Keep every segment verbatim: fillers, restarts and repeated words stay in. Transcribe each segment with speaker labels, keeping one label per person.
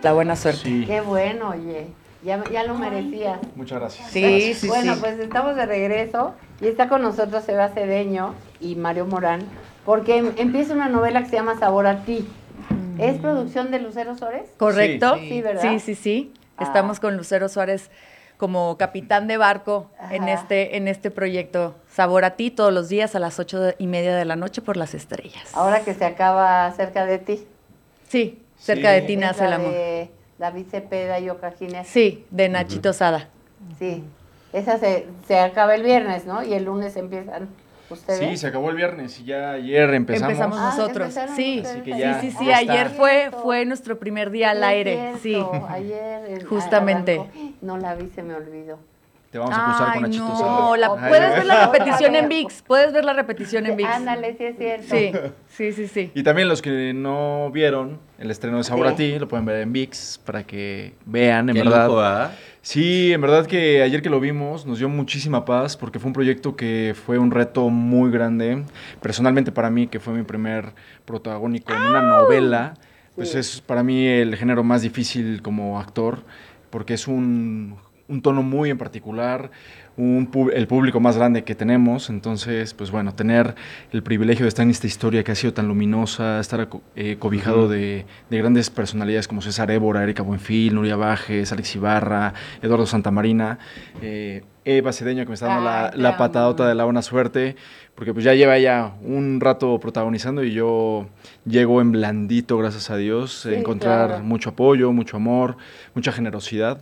Speaker 1: La buena suerte.
Speaker 2: Sí.
Speaker 3: Qué bueno, oye. Ya, ya lo merecías.
Speaker 2: Muchas gracias.
Speaker 1: Sí,
Speaker 2: Gracias.
Speaker 1: sí,
Speaker 3: Bueno,
Speaker 1: sí.
Speaker 3: pues estamos de regreso y está con nosotros Seba Cedeño y Mario Morán, porque em- empieza una novela que se llama Sabor a ti. ¿Es producción de Lucero Sores?
Speaker 1: ¿Correcto?
Speaker 3: Sí, ¿verdad?
Speaker 1: Sí, sí, sí.
Speaker 3: Ah.
Speaker 1: Estamos con Lucero Suárez como capitán de barco en
Speaker 3: Ajá.
Speaker 1: este, en este proyecto. Sabor a ti todos los días a las ocho y media de la noche por las estrellas.
Speaker 3: Ahora que se acaba Cerca de ti.
Speaker 1: Sí, cerca
Speaker 2: Sí.
Speaker 1: de ti
Speaker 3: Es
Speaker 1: nace
Speaker 3: la
Speaker 1: el amor.
Speaker 3: de David Cepeda y Oca Ginés.
Speaker 1: Sí, de Nachito Sada.
Speaker 3: Sí. Esa se, se acaba el viernes, ¿no? Y el lunes empiezan ustedes.
Speaker 2: Sí, se acabó el viernes y ya ayer empezamos.
Speaker 1: Empezamos
Speaker 3: Ah,
Speaker 1: nosotros.
Speaker 3: empezaron
Speaker 1: Sí,
Speaker 3: ustedes
Speaker 2: Así que
Speaker 3: ahí.
Speaker 2: ya-
Speaker 1: sí, sí, sí.
Speaker 2: ya
Speaker 1: Ayer
Speaker 2: está.
Speaker 1: fue,
Speaker 3: Cierto.
Speaker 1: fue nuestro primer día al
Speaker 3: Sí, es
Speaker 1: aire. Sí.
Speaker 3: cierto. Ayer el-
Speaker 1: Justamente.
Speaker 3: arrancó. No la vi, se me olvidó.
Speaker 2: Te vamos a acusar
Speaker 1: Ay,
Speaker 2: con Nachito
Speaker 1: no,
Speaker 2: Sada.
Speaker 1: la-
Speaker 3: Ay,
Speaker 1: puedes
Speaker 3: no.
Speaker 1: ver la
Speaker 3: Otra
Speaker 1: repetición en
Speaker 3: vez.
Speaker 1: ViX. Puedes ver la repetición en ViX.
Speaker 3: Ándale, sí es cierto.
Speaker 1: Sí, sí, sí, sí.
Speaker 2: Y también los que no vieron el estreno de Sabor
Speaker 3: Sí.
Speaker 2: a Ti, lo pueden ver en ViX para que vean, en
Speaker 4: Qué
Speaker 2: verdad.
Speaker 4: lujo, ¿ah?
Speaker 2: Sí, en verdad que ayer que lo vimos nos dio muchísima paz porque fue un proyecto que fue un reto muy grande. Personalmente para mí, que fue mi primer protagónico en una novela, pues
Speaker 3: Sí.
Speaker 2: es para mí el género más difícil como actor porque es un, un tono muy en particular, un, pu- el público más grande que tenemos. Entonces, pues bueno, tener el privilegio de estar en esta historia que ha sido tan luminosa, estar aco- eh, cobijado
Speaker 4: Ujú.
Speaker 2: de, de grandes personalidades como César Évora, Erika Buenfil, Nuria Bajes, Alex Ibarra, Eduardo Santamarina, eh, Eva Cedeño, que me está dando
Speaker 3: Ay,
Speaker 2: la,
Speaker 3: te
Speaker 2: la
Speaker 3: amo.
Speaker 2: patadota de la buena suerte, porque pues ya lleva ya un rato protagonizando y yo llego en blandito, gracias a Dios,
Speaker 3: Sí,
Speaker 2: a encontrar
Speaker 3: claro.
Speaker 2: mucho apoyo, mucho amor, mucha generosidad.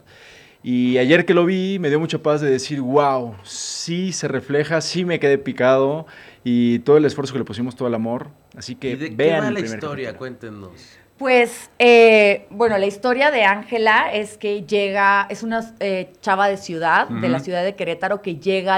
Speaker 2: Y ayer que lo vi me dio mucha paz de decir, wow, sí se refleja, sí me quedé picado y todo el esfuerzo que le pusimos, todo el amor. Así que
Speaker 4: ¿Y de qué
Speaker 2: vean
Speaker 4: va
Speaker 2: el
Speaker 4: la
Speaker 2: primer
Speaker 4: historia?
Speaker 2: capítulo.
Speaker 4: Cuéntenos.
Speaker 1: Pues, eh, bueno, la historia de Ángela es que llega, es una eh, chava de ciudad, de la
Speaker 4: Ujú.
Speaker 1: ciudad de Querétaro, que llega